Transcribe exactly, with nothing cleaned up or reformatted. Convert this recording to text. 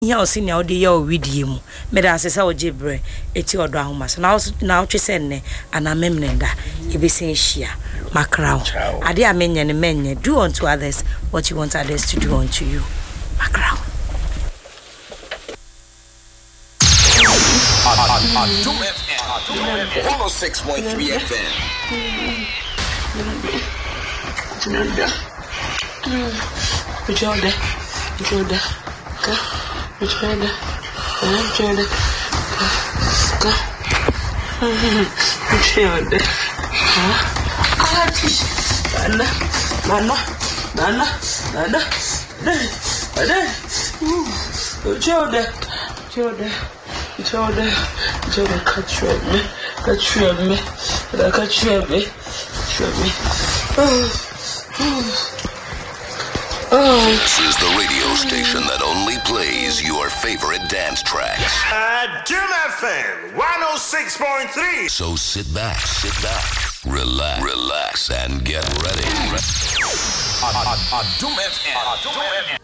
ya senior odi ya owidie mu me da asesa ojebre eti odo ahoma so na na twese nne ana memnenda ebesen hia makrawo ade amenye ne menye do unto others what you want others to do unto you makrawo one oh six point three F M. Jordan, Jordan, go, Jordan, Jordan, go, Jordan, Nana, Nana, Nana, Nana, Nana, Jordan, Jordan, Jordan, Jordan, catch me, catch me, catch me, catch me. This is the radio station that only plays your favorite dance tracks. Uh, Jim F M one oh six point three. So sit back, sit back, relax, relax, and get ready. Doom F M.